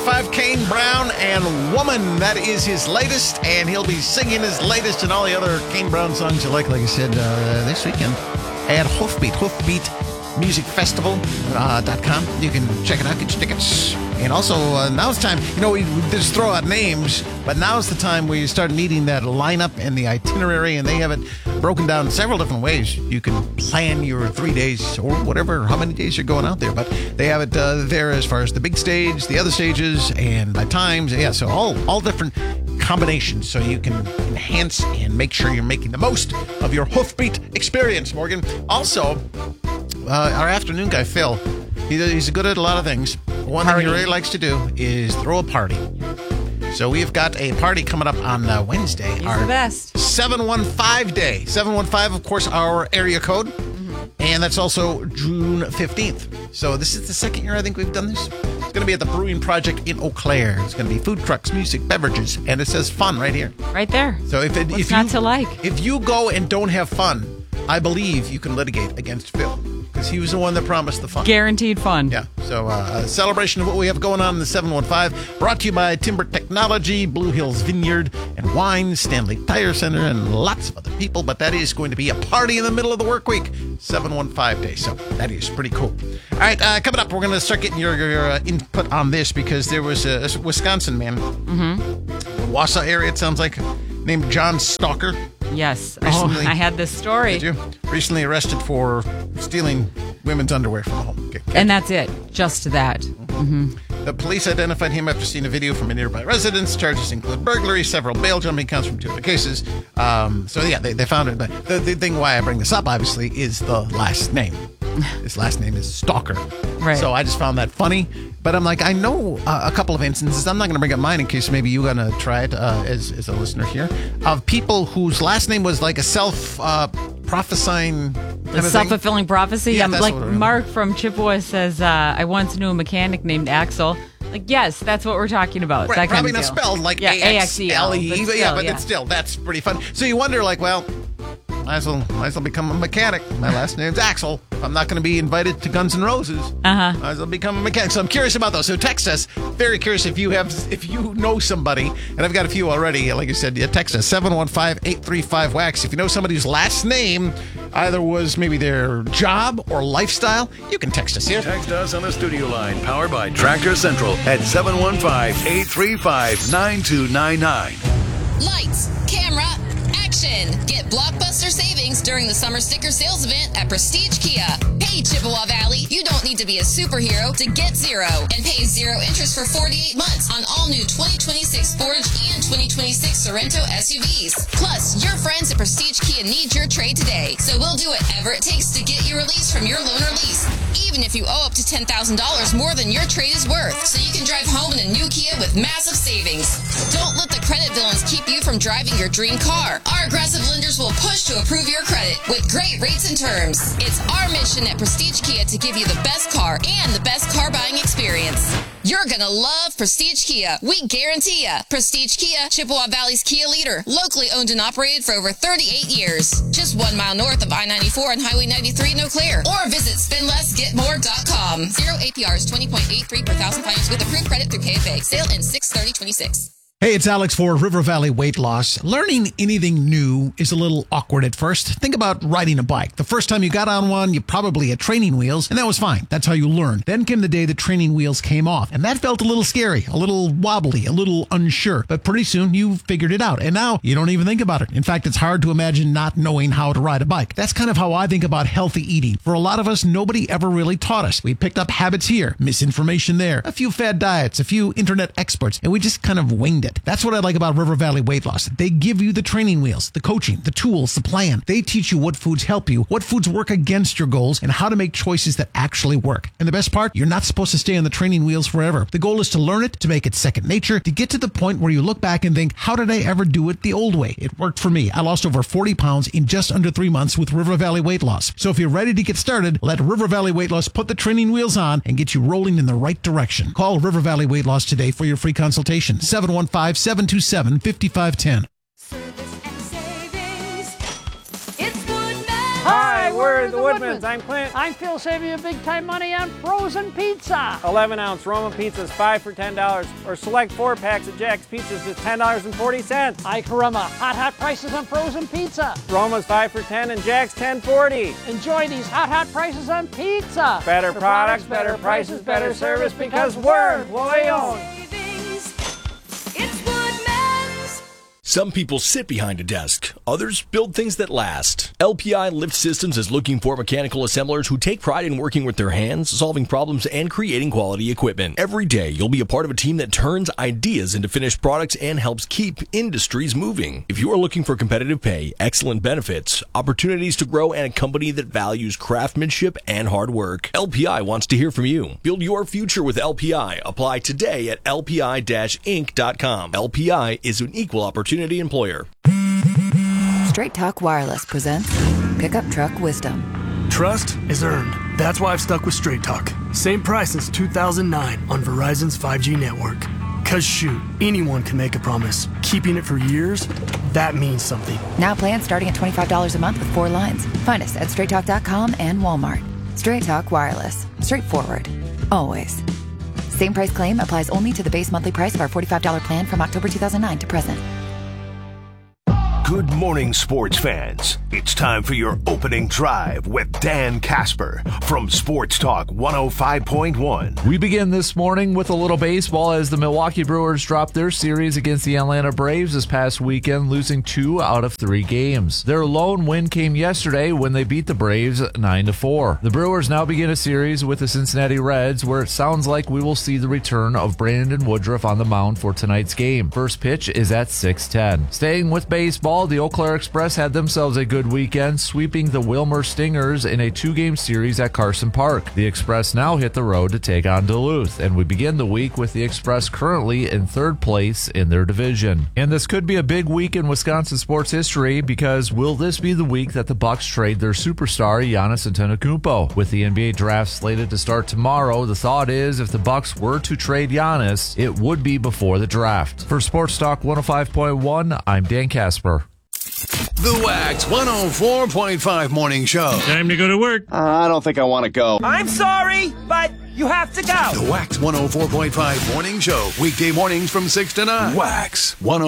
715 Kane Brown and Woman. That is his latest, and he'll be singing his latest and all the other Kane Brown songs you like I said, this weekend at Hoofbeat Musicfestival.com. You can check it out, get your tickets. And also, now it's time, we just throw out names, but now's the time where you start needing that lineup and the itinerary, and they have it broken down several different ways. You can plan your 3 days or whatever, how many days you're going out there, but they have it there as far as the big stage, the other stages, and by times. Yeah, so all different combinations, so you can enhance and make sure you're making the most of your Hoofbeat experience, Morgan. Also, our afternoon guy, Phil, he's good at a lot of things. One thing he really likes to do is throw a party. So we've got a party coming up on Wednesday. He's the best. 715 day. 715, of course, our area code. Mm-hmm. And that's also June 15th. So this is the second year I think we've done this. It's going to be at the Brewing Project in Eau Claire. It's going to be food trucks, music, beverages, and it says fun right here. Right there. So if not to like? If you go and don't have fun, I believe you can litigate against Phil, because he was the one that promised the fun. Guaranteed fun. Yeah. So a celebration of what we have going on in the 715, brought to you by Timber Technology, Blue Hills Vineyard and Wine, Stanley Tire Center, and lots of other people. But that is going to be a party in the middle of the work week, 715 day. So that is pretty cool. All right, coming up, we're going to start getting your input on this, because there was a Wisconsin man, the Wausau area, it sounds like, named John Stalker. Yes. Recently, I had this story. Did you? Recently arrested for stealing women's underwear from home. Okay. And that's it. Just that. Mm-hmm. The police identified him after seeing a video from a nearby residence. Charges include burglary, several bail jumping counts from 2 other cases. They found it. But the thing why I bring this up, obviously, is the last name. His last name is Stalker. Right. So I just found that funny. But I'm like, I know a couple of instances. I'm not going to bring up mine in case maybe you're going to try it as a listener here, of people whose last name was like a self-prophesying The self-fulfilling prophecy. Yeah, like Mark from Chippewa says, I once knew a mechanic named Axel. Like, yes, that's what we're talking about. Right, that probably kind not of deal. spelled like A-X-E-L. but it's still, that's pretty fun. So you wonder, like, well, might as well become a mechanic. My last name's Axel. I'm not going to be invited to Guns N' Roses. Might as well become a mechanic. So I'm curious about those. So text us. Very curious if you know somebody, and I've got a few already. Like I said, text us 715-835-WAX. If you know somebody whose last name either was maybe their job or lifestyle, you can text us here. Text us on the studio line, powered by Tractor Central at 715-835-9299. Lights, camera, action. Get blockbuster savings during the summer sticker sales event at Prestige Kia. Hey, Chippewa Valley, you don't need to be a superhero to get zero and pay zero interest for 48 months on all new 2026 Forge and 2026 Sorrento SUVs. Plus, your friends at Prestige Kia need your trade today, so we'll do whatever it takes to get you released from your loan or lease, even if you owe up to $10,000 more than your trade is worth, so you can drive home in a new Kia with massive savings. Don't let the credit villains keep you from driving your dream car. Our aggressive lenders will push to approve your credit with great rates and terms. It's our mission at Prestige Kia to give you the best car and the best car buying experience. You're gonna love Prestige Kia. We guarantee ya. Prestige Kia, Chippewa Valley's Kia leader. Locally owned and operated for over 38 years. Just 1 mile north of I-94 and Highway 93 in Eau Claire. Or visit spendlessgetmore.com. Zero APRs, 20.83 per thousand finance with approved credit through KFA. Sale in 6/30/26. Hey, it's Alex for River Valley Weight Loss. Learning anything new is a little awkward at first. Think about riding a bike. The first time you got on one, you probably had training wheels, and that was fine. That's how you learned. Then came the day the training wheels came off, and that felt a little scary, a little wobbly, a little unsure. But pretty soon you figured it out, and now you don't even think about it. In fact, it's hard to imagine not knowing how to ride a bike. That's kind of how I think about healthy eating. For a lot of us, nobody ever really taught us. We picked up habits here, misinformation there, a few fad diets, a few internet experts, and we just kind of winged it. That's what I like about River Valley Weight Loss. They give you the training wheels, the coaching, the tools, the plan. They teach you what foods help you, what foods work against your goals, and how to make choices that actually work. And the best part, you're not supposed to stay on the training wheels forever. The goal is to learn it, to make it second nature, to get to the point where you look back and think, how did I ever do it the old way? It worked for me. I lost over 40 pounds in just under 3 months with River Valley Weight Loss. So if you're ready to get started, let River Valley Weight Loss put the training wheels on and get you rolling in the right direction. Call River Valley Weight Loss today for your free consultation. 715-727-5510. Service and savings. It's good now. Hi, we're We're the Woodmans. I'm Clint. I'm Phil, saving you big time money on frozen pizza. 11-ounce Roma pizzas, 5 for $10, or select 4 packs of Jack's pizzas at $10.40. Ay caramba, hot prices on frozen pizza. Roma's 5 for $10 and Jack's $10.40. Enjoy these hot prices on pizza. Better products, better prices, better service, because we're employee-owned. It's Woodman's. Some people sit behind a desk. Others build things that last. LPI Lift Systems is looking for mechanical assemblers who take pride in working with their hands, solving problems, and creating quality equipment. Every day, you'll be a part of a team that turns ideas into finished products and helps keep industries moving. If you are looking for competitive pay, excellent benefits, opportunities to grow, and a company that values craftsmanship and hard work, LPI wants to hear from you. Build your future with LPI. Apply today at lpi-inc.com. LPI is an equal opportunity employer. Straight Talk Wireless presents Pickup Truck Wisdom. Trust is earned. That's why I've stuck with Straight Talk. Same price since 2009 on Verizon's 5G network. Cause shoot, anyone can make a promise. Keeping it for years, that means something. Now plans starting at $25 a month with 4 lines. Find us at straighttalk.com and Walmart. Straight Talk Wireless. Straightforward. Always. Same price claim applies only to the base monthly price of our $45 plan from October 2009 to present. Good morning, sports fans. It's time for your opening drive with Dan Casper from Sports Talk 105.1. We begin this morning with a little baseball as the Milwaukee Brewers dropped their series against the Atlanta Braves this past weekend, losing 2 out of 3 games. Their lone win came yesterday when they beat the Braves 9-4. The Brewers now begin a series with the Cincinnati Reds, where it sounds like we will see the return of Brandon Woodruff on the mound for tonight's game. First pitch is at 6:10. Staying with baseball, the Eau Claire Express had themselves a good weekend, sweeping the Wilmer Stingers in a 2-game series at Carson Park. The Express now hit the road to take on Duluth, and we begin the week with the Express currently in 3rd place in their division. And this could be a big week in Wisconsin sports history, because will this be the week that the Bucks trade their superstar Giannis Antetokounmpo? With the NBA draft slated to start tomorrow, the thought is if the Bucks were to trade Giannis, it would be before the draft. For Sports Talk 105.1, I'm Dan Casper. The Wax 104.5 Morning Show. Time to go to work. I don't think I want to go. I'm sorry, but you have to go. The Wax 104.5 Morning Show. Weekday mornings from 6 to 9. Wax 104.